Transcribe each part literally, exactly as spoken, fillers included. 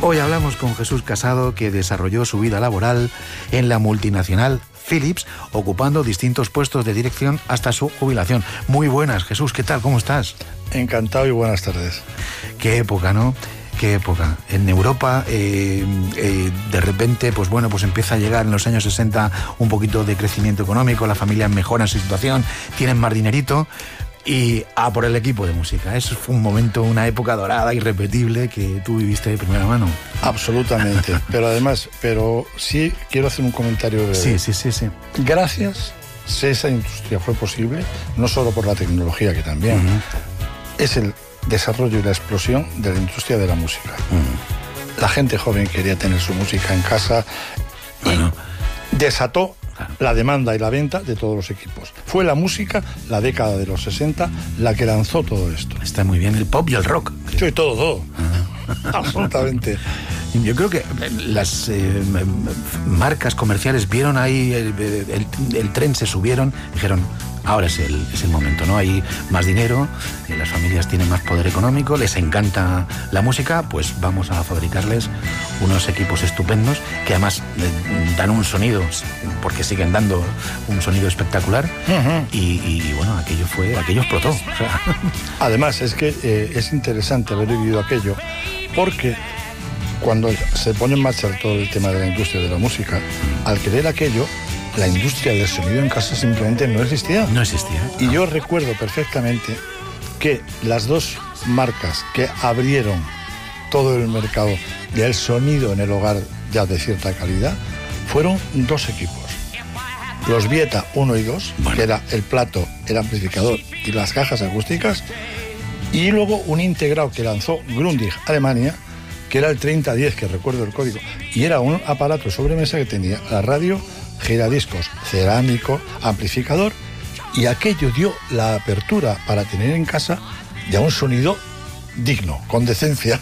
Hoy hablamos con Jesús Casado, que desarrolló su vida laboral en la multinacional Philips, ocupando distintos puestos de dirección hasta su jubilación. Muy buenas, Jesús, ¿qué tal? ¿Cómo estás? Encantado y buenas tardes. Qué época, ¿no? Qué época. En Europa, eh, eh, de repente, pues bueno, pues empieza a llegar en los años sesenta un poquito de crecimiento económico, las familias mejoran su situación, tienen más dinerito y a por el equipo de música. Eso fue un momento, una época dorada, irrepetible, que tú viviste de primera mano. Absolutamente. Pero además, pero sí quiero hacer un comentario breve. Sí, sí, sí, sí. Gracias, si esa industria fue posible, no solo por la tecnología, que también, uh-huh. es el desarrollo y la explosión de la industria de la música. Uh-huh. La gente joven quería tener su música en casa y bueno. desató claro. la demanda y la venta de todos los equipos. Fue la música, la década de los sesenta, la que lanzó todo esto. Está muy bien el pop y el rock. Sí, todo, todo. Uh-huh. Absolutamente. Yo creo que las eh, marcas comerciales vieron ahí el, el, el tren, se subieron, dijeron, ahora es el, es el momento, ¿no? Hay más dinero, eh, las familias tienen más poder económico, les encanta la música, pues vamos a fabricarles unos equipos estupendos que además eh, dan un sonido, porque siguen dando un sonido espectacular. Uh-huh. y, y bueno, aquello fue, aquello explotó. O sea. Además, es que eh, es interesante haber vivido aquello, porque cuando se pone en marcha todo el tema de la industria de la música, al querer aquello, la industria del sonido en casa simplemente no existía. No existía. Y yo recuerdo perfectamente que las dos marcas que abrieron todo el mercado del sonido en el hogar ya de cierta calidad fueron dos equipos. Los Vieta uno y dos, bueno. que era el plato, el amplificador y las cajas acústicas, y luego un integrado que lanzó Grundig Alemania, que era el treinta diez, que recuerdo el código, y era un aparato sobremesa que tenía la radio, giradiscos, cerámico, amplificador, y aquello dio la apertura para tener en casa ya un sonido digno, con decencia.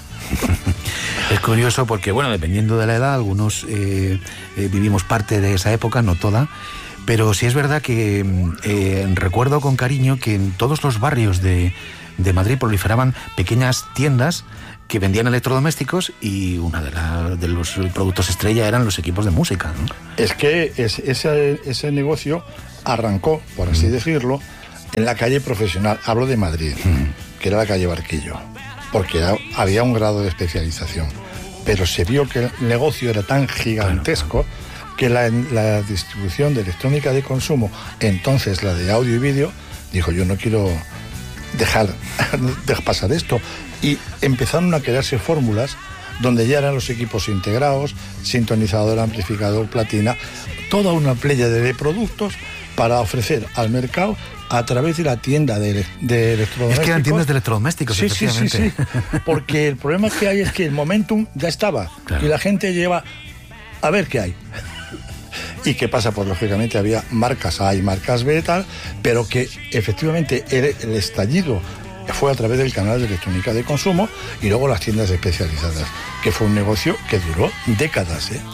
Es curioso porque, bueno, dependiendo de la edad, algunos eh, eh, vivimos parte de esa época, no toda, pero sí es verdad que eh, recuerdo con cariño que en todos los barrios de, de Madrid proliferaban pequeñas tiendas que vendían electrodomésticos y uno de, la, de los productos estrella eran los equipos de música, ¿no? Es que es, ese, ese negocio arrancó, por así mm. decirlo, en la calle profesional. Hablo de Madrid, mm. que era la calle Barquillo, porque era, había un grado de especialización. Pero se vio que el negocio era tan gigantesco bueno. que la, la distribución de electrónica de consumo, entonces la de audio y vídeo, dijo, yo no quiero dejar, dejar pasar esto. Y empezaron a crearse fórmulas donde ya eran los equipos integrados, sintonizador, amplificador, platina, toda una pléyade de productos para ofrecer al mercado a través de la tienda de, de electrodomésticos. Es que eran tiendas de electrodomésticos, sí, efectivamente. Sí, sí, sí. Porque el problema que hay es que el momentum ya estaba, claro. y la gente lleva a ver qué hay. ¿Y qué pasa? Pues lógicamente había marcas A y marcas B y tal, pero que efectivamente el, el estallido fue a través del canal de electrónica de consumo y luego las tiendas especializadas, que fue un negocio que duró décadas, ¿eh?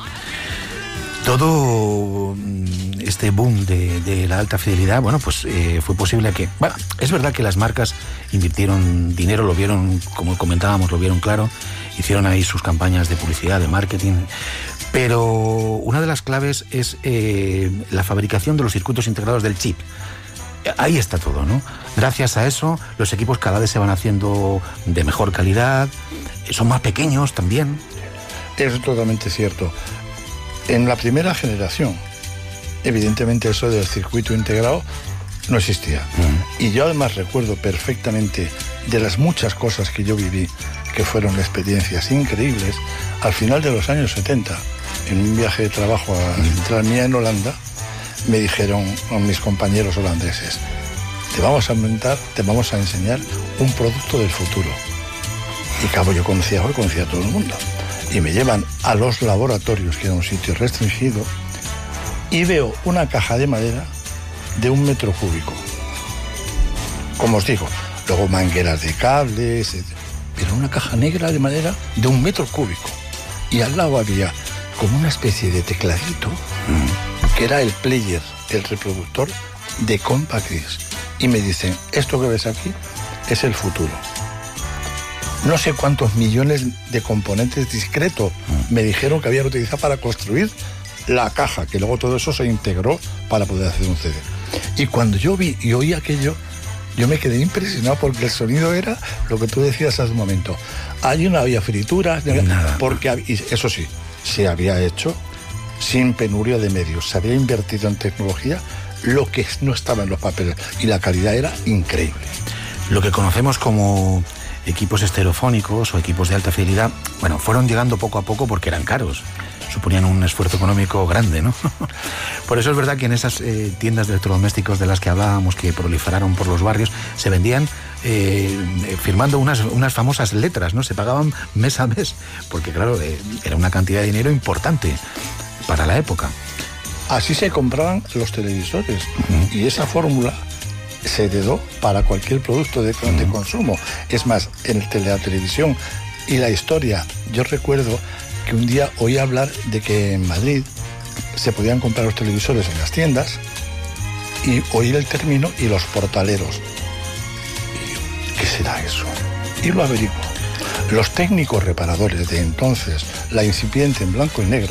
Todo este boom de, de la alta fidelidad, bueno, pues eh, fue posible que... Bueno, es verdad que las marcas invirtieron dinero, lo vieron, como comentábamos, lo vieron claro, hicieron ahí sus campañas de publicidad, de marketing, pero una de las claves es eh, la fabricación de los circuitos integrados del chip. Ahí está todo, ¿no? Gracias a eso, los equipos cada vez se van haciendo de mejor calidad, son más pequeños también. Es totalmente cierto. En la primera generación, evidentemente eso del circuito integrado no existía. Uh-huh. Y yo además recuerdo perfectamente de las muchas cosas que yo viví, que fueron experiencias increíbles, al final de los años setenta, en un viaje de trabajo a central mía en Holanda, me dijeron a mis compañeros holandeses, te vamos a inventar, te vamos a enseñar un producto del futuro. Y cabo, yo conocía, yo conocía a todo el mundo. Y me llevan a los laboratorios, que era un sitio restringido, y veo una caja de madera de un metro cúbico. Como os digo, luego mangueras de cables, pero una caja negra de madera de un metro cúbico. Y al lado había como una especie de tecladito, que era el player, el reproductor de Compact Disc. Y me dicen, esto que ves aquí es el futuro. no sé cuántos millones de componentes discretos me dijeron que había que utilizar para construir la caja, que luego todo eso se integró para poder hacer un C D. Y cuando yo vi y oí aquello, yo me quedé impresionado porque el sonido era lo que tú decías hace un momento. Allí no había frituras, nada. Porque y eso sí, se había hecho sin penuria de medios, se había invertido en tecnología lo que no estaba en los papeles y la calidad era increíble. Lo que conocemos como equipos estereofónicos o equipos de alta fidelidad, bueno, fueron llegando poco a poco porque eran caros. Suponían un esfuerzo económico grande, ¿no? Por eso es verdad que en esas eh, tiendas de electrodomésticos de las que hablábamos, que proliferaron por los barrios, se vendían eh, firmando unas, unas famosas letras, ¿no? Se pagaban mes a mes, porque claro, eh, era una cantidad de dinero importante para la época. Así se compraban los televisores, uh-huh. Y esa fórmula se heredó para cualquier producto de, uh-huh. de consumo. Es más, en la televisión y la historia, yo recuerdo que un día oí hablar de que en Madrid se podían comprar los televisores en las tiendas y oí el término y los portaleros. Y yo, ¿qué será eso? Y lo averiguo. Los técnicos reparadores de entonces, la incipiente en blanco y negro,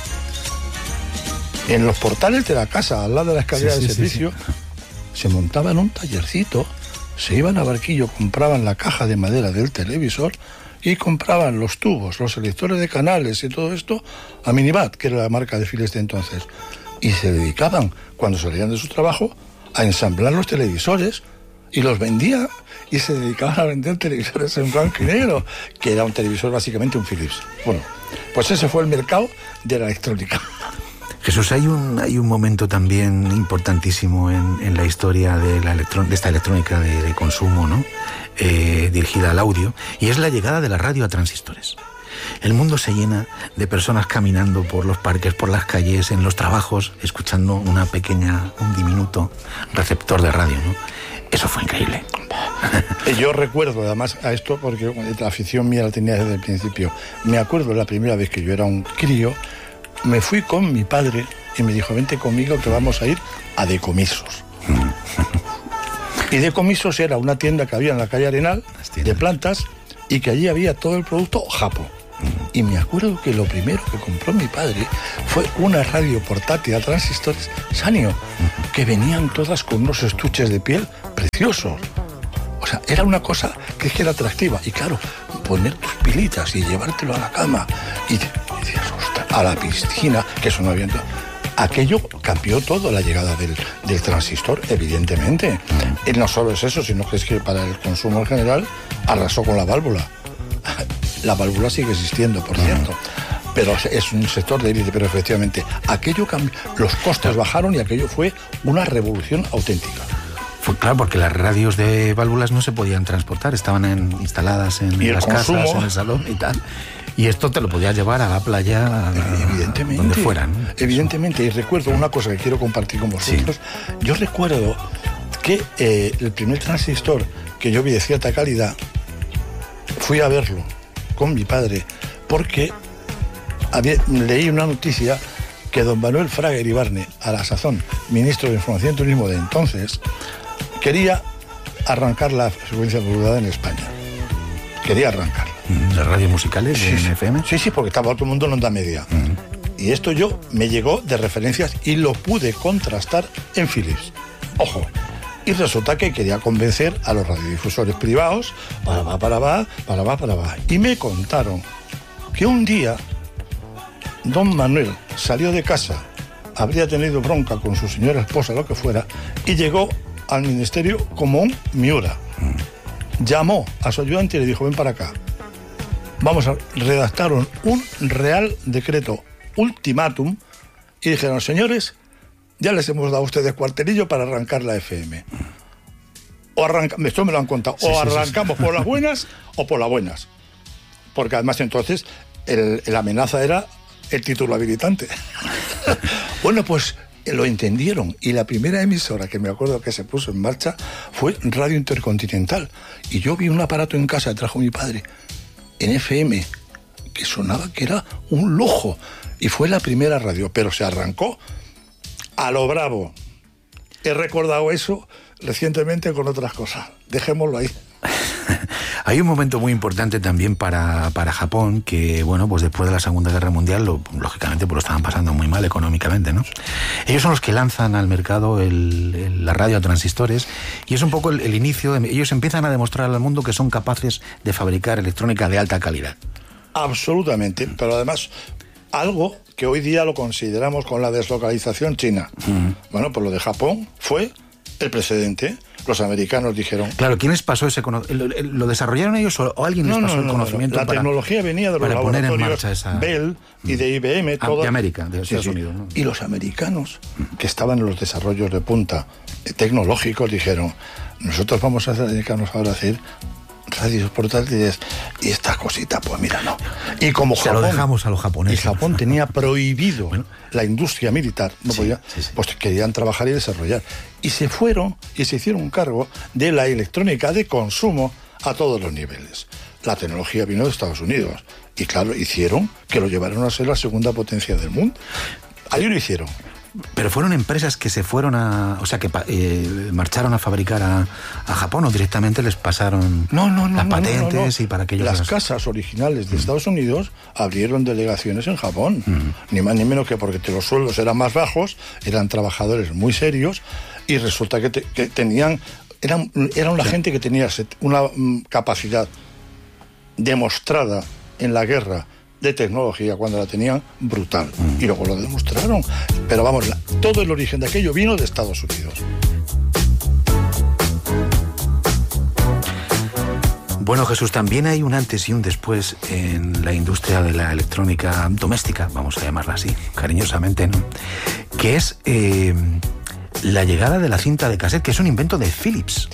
en los portales de la casa, al lado de la escalera sí, de sí, servicio, sí, sí. se montaban un tallercito, se iban a Barquillo, compraban la caja de madera del televisor y compraban los tubos, los selectores de canales y todo esto a Minibat, que era la marca de files de entonces. Y se dedicaban, cuando salían de su trabajo, a ensamblar los televisores y los vendían y se dedicaban a vender televisores en blanco y negro, que era un televisor básicamente un Philips. Bueno, pues ese fue el mercado de la electrónica. Jesús, hay un, hay un momento también importantísimo en, en la historia de, la electro, de esta electrónica de, de consumo, ¿no? Eh, dirigida al audio, y es la llegada de la radio a transistores. El mundo se llena de personas caminando por los parques, por las calles, en los trabajos, escuchando una pequeña, un diminuto receptor de radio, ¿no? Eso fue increíble. Yo recuerdo además a esto porque la afición mía la tenía desde el principio. Me acuerdo la primera vez que yo era un crío, me fui con mi padre y me dijo, vente conmigo que vamos a ir a Decomisos. Y Decomisos era una tienda que había en la calle Arenal, de plantas, y que allí había todo el producto japo. Y me acuerdo que lo primero que compró mi padre fue una radio portátil a transistores Sanio, que venían todas con unos estuches de piel preciosos. O sea, era una cosa que, es que era atractiva. Y claro, poner tus pilitas y llevártelo a la cama. Y, y decías, ostras, a la piscina, que eso no había... Aquello cambió todo, la llegada del, del transistor, evidentemente. Y no solo es eso, sino que es que para el consumo en general arrasó con la válvula. La válvula sigue existiendo, por cierto. Pero es un sector de élite, pero efectivamente aquello cambió, los costes bajaron y aquello fue una revolución auténtica. Fue claro, porque las radios de válvulas no se podían transportar, estaban en, instaladas en las consumo, casas, en el salón y tal. Y esto te lo podías llevar a la playa, a, evidentemente, donde fueran, ¿no? Evidentemente, y recuerdo una cosa que quiero compartir con vosotros. Sí. Yo recuerdo que eh, el primer transistor que yo vi de cierta calidad, fui a verlo con mi padre, porque había, leí una noticia que don Manuel Fraga Iribarne, a la sazón ministro de Información y Turismo de entonces, quería arrancar la frecuencia modulada en España. Quería arrancarla. ¿Las radios musicales de sí, F M? Sí, sí, porque estaba todo el mundo en onda media. Uh-huh. Y esto yo me llegó de referencias y lo pude contrastar en Philips. Ojo. Y resulta que quería convencer a los radiodifusores privados, para va, para va, para va, para va. Y me contaron que un día don Manuel salió de casa, habría tenido bronca con su señora esposa, lo que fuera, y llegó al ministerio como un Miura. Llamó a su ayudante y le dijo, ven para acá. Vamos a redactaron un real decreto ultimátum y dijeron, señores, ya les hemos dado a ustedes cuartelillo para arrancar la F M. O arranca, esto me lo han contado, sí, o sí, arrancamos sí, sí. por las buenas o por las buenas. Porque además entonces el, la amenaza era el título habilitante. Bueno, pues lo entendieron y la primera emisora que me acuerdo que se puso en marcha fue Radio Intercontinental. Y yo vi un aparato en casa que trajo mi padre en F M que sonaba que era un lujo y fue la primera radio, pero se arrancó a lo bravo. He recordado eso recientemente con otras cosas. Dejémoslo ahí. Hay un momento muy importante también para, para Japón, que bueno, pues después de la Segunda Guerra Mundial, lo, lógicamente pues lo estaban pasando muy mal económicamente, ¿no? Ellos son los que lanzan al mercado el, el, la radio a transistores, y es un poco el, el inicio, de, ellos empiezan a demostrar al mundo que son capaces de fabricar electrónica de alta calidad. Absolutamente, pero además algo que hoy día lo consideramos con la deslocalización china. Mm. Bueno, pues lo de Japón fue el precedente. Los americanos dijeron... Claro, ¿quiénes pasó ese conocimiento? ¿Lo, ¿Lo desarrollaron ellos o, o alguien les no, pasó no, el no, conocimiento? No, no. La para, tecnología venía de los laboratorios esa... Bell y de I B M. Ah, todo... De América, de Estados sí, Unidos. Sí. ¿no? Y los americanos, que estaban en los desarrollos de punta tecnológicos, dijeron, nosotros vamos a dedicarnos ahora a hacer radios portátiles y esta cosita, pues mira, no. Y como Se Japón, lo dejamos a los japoneses. Y Japón tenía prohibido bueno, la industria militar, no sí, podía, sí, sí. pues querían trabajar y desarrollar. Y se fueron y se hicieron cargo de la electrónica de consumo a todos los niveles. La tecnología vino de Estados Unidos y claro, hicieron que lo llevaron a ser la segunda potencia del mundo. Ahí lo hicieron. Pero fueron empresas que se fueron a... O sea, que eh, marcharon a fabricar a, a Japón, o directamente les pasaron no, no, no, las no, patentes no, no, no. y para que ellos... Las las... casas originales de Estados Unidos abrieron delegaciones en Japón. Mm. Ni más ni menos que porque los sueldos eran más bajos, eran trabajadores muy serios y resulta que, te, que tenían... Eran, era una sí. gente que tenía una um, capacidad demostrada en la guerra de tecnología cuando la tenían brutal mm. y luego lo demostraron, pero vamos, la, todo el origen de aquello vino de Estados Unidos. Bueno, Jesús, también hay un antes y un después en la industria de la electrónica doméstica, vamos a llamarla así, cariñosamente, ¿no? Que es eh, la llegada de la cinta de cassette, que es un invento de Philips.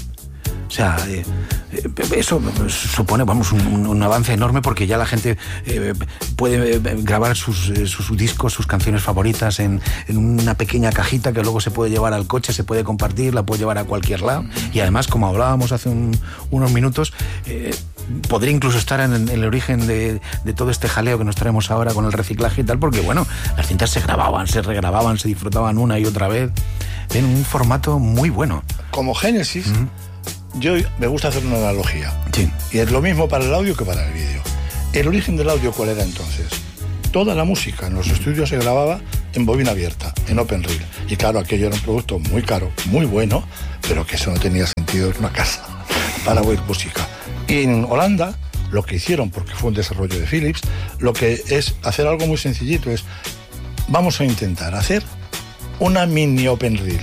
O sea, eh, eh, eso supone, vamos, un, un avance enorme, porque ya la gente eh, puede eh, grabar sus, eh, sus discos, sus canciones favoritas en, en una pequeña cajita que luego se puede llevar al coche, se puede compartir, la puede llevar a cualquier lado. Y además, como hablábamos hace un, unos minutos, eh, podría incluso estar en, en el origen de, de todo este jaleo que nos traemos ahora con el reciclaje y tal, porque bueno, las cintas se grababan, se regrababan, se disfrutaban una y otra vez en un formato muy bueno. Como Génesis... Uh-huh. Yo me gusta hacer una analogía. Sí. Y es lo mismo para el audio que para el vídeo. ¿El origen del audio cuál era entonces? Toda la música en los estudios se grababa en bobina abierta, en open reel. Y claro, aquello era un producto muy caro, muy bueno, pero que eso no tenía sentido en una casa para oír música. Y en Holanda, lo que hicieron, porque fue un desarrollo de Philips, lo que es hacer algo muy sencillito es, vamos a intentar hacer una mini open reel.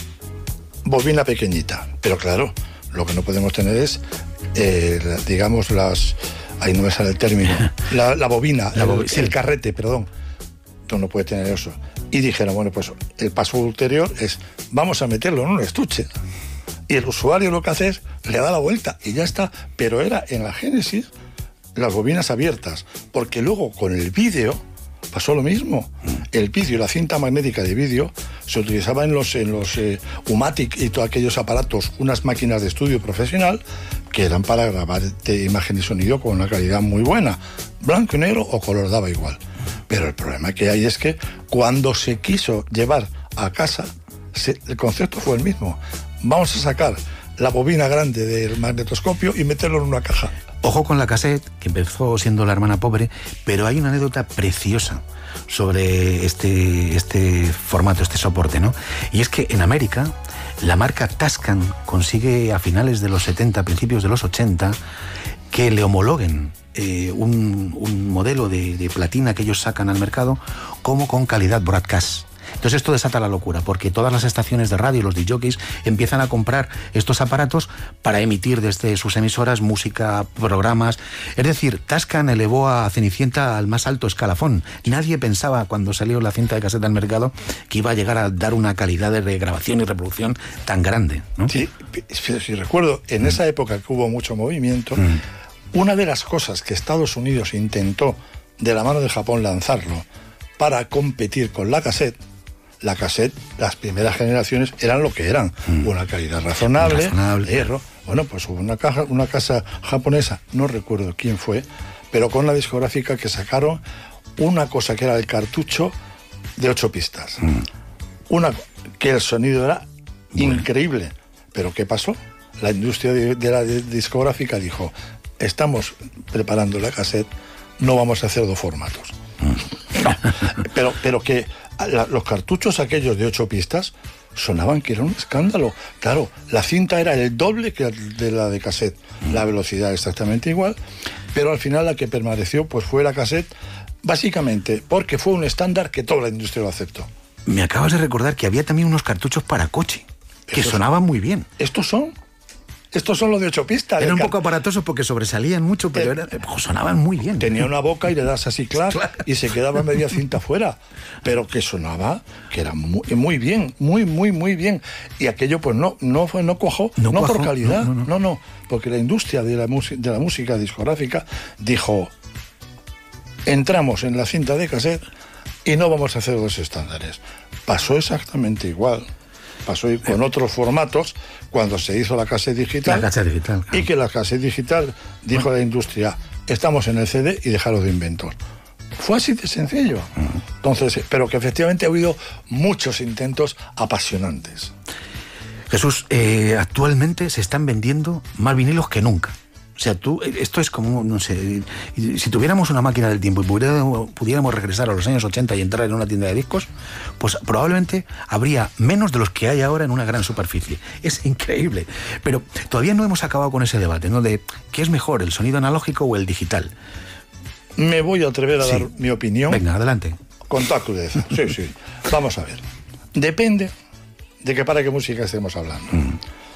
Bobina pequeñita, pero claro, lo que no podemos tener es, eh, digamos, las... Ahí no me sale el término. La, la bobina, la bobi- el, el carrete, perdón. Tú no puedes tener eso. Y dijeron, bueno, pues el paso ulterior es, vamos a meterlo en un estuche. Y el usuario lo que hace es, le da la vuelta y ya está. Pero era en la Génesis las bobinas abiertas. Porque luego con el vídeo pasó lo mismo. El vídeo, la cinta magnética de vídeo, se utilizaba en los, en los eh, U-Matic y todos aquellos aparatos, unas máquinas de estudio profesional que eran para grabar de imagen y sonido con una calidad muy buena. Blanco y negro o color daba igual. Pero el problema que hay es que cuando se quiso llevar a casa, se, el concepto fue el mismo. Vamos a sacar la bobina grande del magnetoscopio y meterlo en una caja. Ojo con la cassette, que empezó siendo la hermana pobre, pero hay una anécdota preciosa sobre este, este formato, este soporte, ¿no? Y es que en América, la marca Tascam consigue a finales de los setenta, principios de los ochenta, que le homologuen eh, un, un modelo de, de platina que ellos sacan al mercado como con calidad broadcast. Entonces esto desata la locura, porque todas las estaciones de radio, los discjockeys, empiezan a comprar estos aparatos para emitir desde sus emisoras música, programas. Es decir, Tascam elevó a Cenicienta al más alto escalafón. Nadie pensaba, cuando salió la cinta de cassette al mercado, que iba a llegar a dar una calidad de grabación y reproducción tan grande, ¿no? Sí, si, si recuerdo, en mm. esa época que hubo mucho movimiento, mm. una de las cosas que Estados Unidos intentó, de la mano de Japón, lanzarlo para competir con la cassette, la cassette, las primeras generaciones eran lo que eran, mm. una calidad razonable, razonable, hierro. Bueno, pues hubo una caja, una casa japonesa, no recuerdo quién fue, pero con la discográfica que sacaron una cosa que era el cartucho de ocho pistas. Mm. Una que el sonido era bueno. increíble. Pero ¿qué pasó? la industria de, de la de, discográfica dijo, estamos preparando la cassette, no vamos a hacer dos formatos. No, pero, pero que la, los cartuchos aquellos de ocho pistas sonaban que era un escándalo. Claro, la cinta era el doble que de la de cassette, la velocidad exactamente igual, pero al final la que permaneció pues fue la cassette, básicamente porque fue un estándar que toda la industria lo aceptó. Me acabas de recordar que había también unos cartuchos para coche, que Estos, sonaban muy bien. ¿Estos son? Estos son los de ocho pistas. Eran un poco aparatosos porque sobresalían mucho, pero eh, era, sonaban muy bien. Tenía una boca y le das así, clac, claro, y se quedaba media cinta fuera. Pero que sonaba, que era muy, muy bien, muy, muy, muy bien. Y aquello pues no, no, fue, no cuajó, no, no cuajó, por calidad, no no, no, no, no, porque la industria de la, de la música discográfica dijo, entramos en la cinta de cassette y no vamos a hacer dos estándares. Pasó exactamente igual. Pasó con otros formatos cuando se hizo la cassette digital, la cassette digital claro. Y que la cassette digital dijo bueno. a la industria, estamos en el C D y dejaros de inventos. Fue así de sencillo. Uh-huh. Entonces, pero que efectivamente ha habido muchos intentos apasionantes. Jesús, eh, actualmente se están vendiendo más vinilos que nunca. O sea, tú, esto es como, no sé, si tuviéramos una máquina del tiempo y pudiéramos, pudiéramos regresar a los años ochenta y entrar en una tienda de discos, pues probablemente habría menos de los que hay ahora en una gran superficie. Es increíble. Pero todavía no hemos acabado con ese debate, ¿no? De qué es mejor, el sonido analógico o el digital. Me voy a atrever a sí. dar mi opinión. Venga, adelante. Con toda crudeza. Sí, sí. Vamos a ver. Depende de que para qué música estemos hablando. Mm.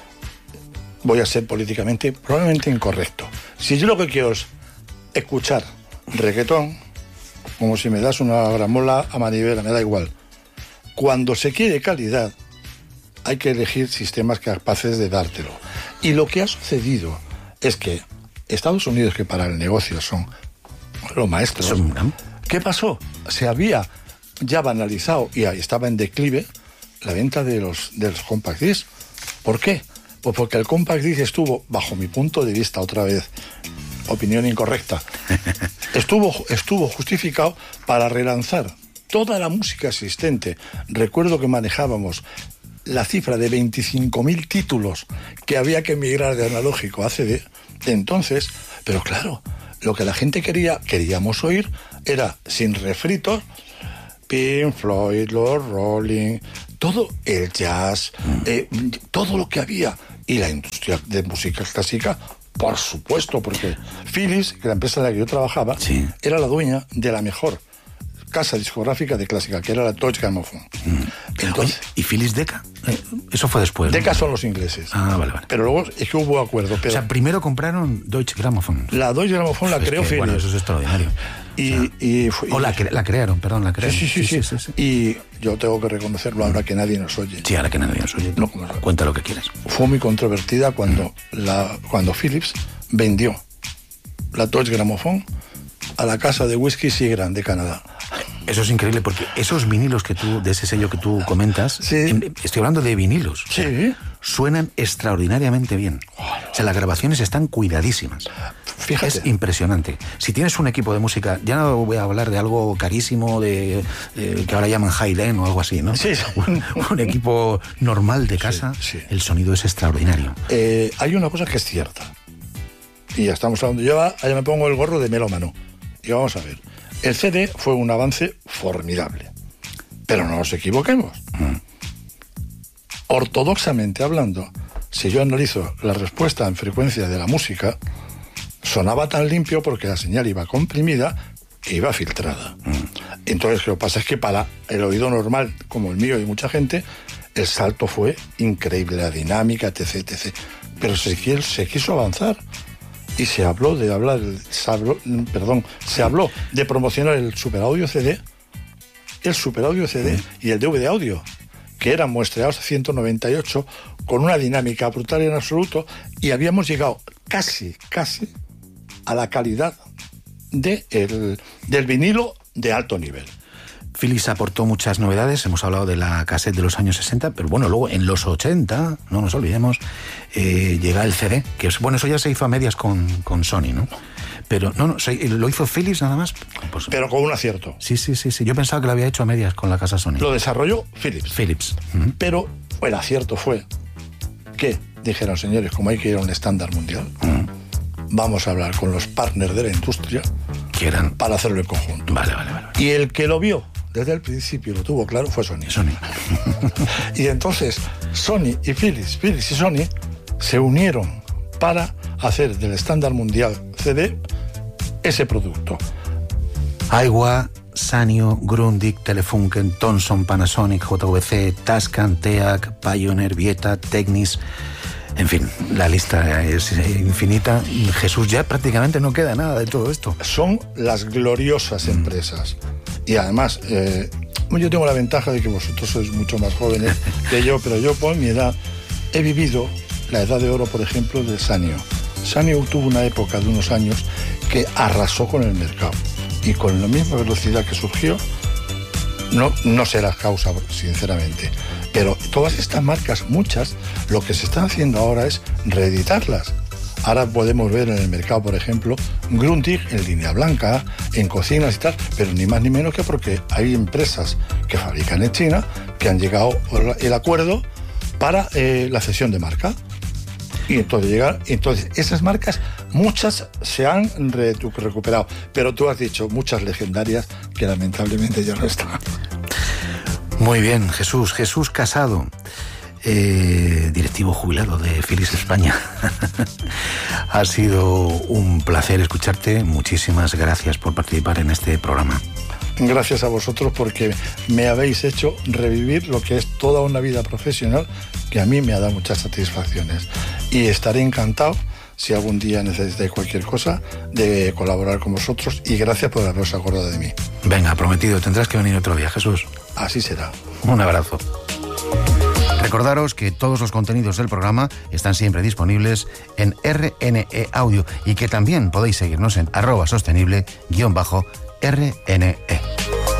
Voy a ser políticamente probablemente incorrecto. Si yo lo que quiero es escuchar reggaetón, como si me das una gramola a manivela, me da igual. Cuando se quiere calidad, hay que elegir sistemas capaces de dártelo. Y lo que ha sucedido es que Estados Unidos, que para el negocio son los maestros, ¿qué pasó? Se había ya banalizado y estaba en declive la venta de los, de los compact discs. ¿Por qué? Pues porque el compact disc estuvo, bajo mi punto de vista, otra vez, opinión incorrecta, estuvo, estuvo justificado para relanzar toda la música existente. Recuerdo que manejábamos la cifra de veinticinco mil títulos que había que migrar de analógico a C D. Entonces, pero claro, lo que la gente quería, queríamos oír, era sin refritos, Pink Floyd, los Rolling, todo el jazz, eh, todo lo que había. Y la industria de música clásica, por supuesto, porque Philips, que la empresa en la que yo trabajaba, sí. era la dueña de la mejor casa discográfica de clásica, que era la Deutsche Grammophon. Mm. Entonces, ¿y Philips Decca? Eh, eso fue después, Decca, ¿no? son los ingleses. Ah, vale, vale. Pero luego es que hubo acuerdo. Pero o sea, primero compraron Deutsche Grammophon. La Deutsche Grammophon la creó Philips. Bueno, eso es extraordinario. Y, o, sea, y, fue, o la, cre la crearon, perdón, la crearon. Sí sí sí, sí, sí, sí, sí. Y yo tengo que reconocerlo ahora que nadie nos oye. Sí, ahora que nadie nos oye. No, cuenta lo que quieras. Fue muy controvertida cuando, mm. la, cuando Philips vendió la Deutsche Grammophon a la casa de whisky Seagram de Canadá. Eso es increíble porque esos vinilos que tú, de ese sello que tú comentas, sí. estoy hablando de vinilos. Sí. O sea, suenan extraordinariamente bien. O sea, las grabaciones están cuidadísimas. Fíjate. Es impresionante. Si tienes un equipo de música, ya no voy a hablar de algo carísimo, de, de que ahora llaman high-end o algo así, ¿no? Sí. Un, un equipo normal de casa, sí, sí. el sonido es extraordinario. Eh, hay una cosa que es cierta. Y ya estamos hablando. Yo allá me pongo el gorro de melómano. Y vamos a ver. El C D fue un avance formidable. Pero no nos equivoquemos. Mm. Ortodoxamente hablando, si yo analizo la respuesta en frecuencia de la música, sonaba tan limpio porque la señal iba comprimida e iba filtrada. Mm. Entonces, lo que pasa es que para el oído normal, como el mío y mucha gente, el salto fue increíble, la dinámica, etc, etcétera. Pero se, se quiso avanzar. Y se habló de hablar, se habló, perdón, se habló de promocionar el superaudio C D, el superaudio C D y el D V D audio, que eran muestreados a ciento noventa y ocho con una dinámica brutal en absoluto, y habíamos llegado casi, casi a la calidad de el, del vinilo de alto nivel. Philips aportó muchas novedades, hemos hablado de la cassette de los años sesenta, pero bueno, luego en los ochenta, no nos olvidemos, eh, llega el C D, que es, bueno, eso ya se hizo a medias con, con Sony, ¿no? Pero no, no, lo hizo Philips nada más. Pues, pero con un acierto. Sí, sí, sí, sí, yo pensaba que lo había hecho a medias con la casa Sony. Lo desarrolló Philips. Philips. Uh-huh. Pero el acierto fue que dijeron, señores, como hay que ir a un estándar mundial, mm. vamos a hablar con los partners de la industria ¿Quieran? para hacerlo en conjunto. Vale, vale, vale. Y el que lo vio desde el principio, lo tuvo claro, fue Sony. Sony. Y entonces Sony y Philips, Philips y Sony se unieron para hacer del estándar mundial C D ese producto. Aiwa, Sanyo, Grundig, Telefunken, Thomson, Panasonic, J V C, Tascam, T E A C, Pioneer, Vieta, Technis. En fin, la lista es infinita. Jesús, ya prácticamente no queda nada de todo esto. Son las gloriosas empresas. Y además, eh, yo tengo la ventaja de que vosotros sois mucho más jóvenes que yo, pero yo por mi edad he vivido la edad de oro, por ejemplo, de Sanyo. Sanyo tuvo una época de unos años que arrasó con el mercado. Y con la misma velocidad que surgió, no, no sé las causas, sinceramente. Pero todas estas marcas, muchas, lo que se están haciendo ahora es reeditarlas. Ahora podemos ver en el mercado, por ejemplo, Grundig en línea blanca, en cocinas y tal, pero ni más ni menos que porque hay empresas que fabrican en China que han llegado al acuerdo para eh, la cesión de marca. Y entonces llegar, entonces esas marcas, muchas se han re, recuperado, pero tú has dicho muchas legendarias que lamentablemente ya no están. Muy bien, Jesús, Jesús Casado, eh, directivo jubilado de Philips España. Ha sido un placer escucharte, muchísimas gracias por participar en este programa. Gracias a vosotros porque me habéis hecho revivir lo que es toda una vida profesional que a mí me ha dado muchas satisfacciones. Y estaré encantado, si algún día necesitáis cualquier cosa, de colaborar con vosotros y gracias por haberos acordado de mí. Venga, prometido, tendrás que venir otro día, Jesús. Así será. Un abrazo. Recordaros que todos los contenidos del programa están siempre disponibles en R N E Audio y que también podéis seguirnos en arroba sostenible guión bajo R N E.